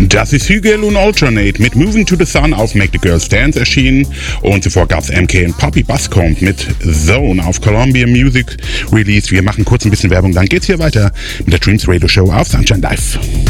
Das ist Hügel und Alternate mit Moving to the Sun auf Make the Girls Dance erschienen. Und zuvor gab es MK und Poppy Buscombe mit Zone auf Columbia Music Release. Wir machen kurz ein bisschen Werbung, dann geht's hier weiter mit der Dreams Radio Show auf Sunshine Live.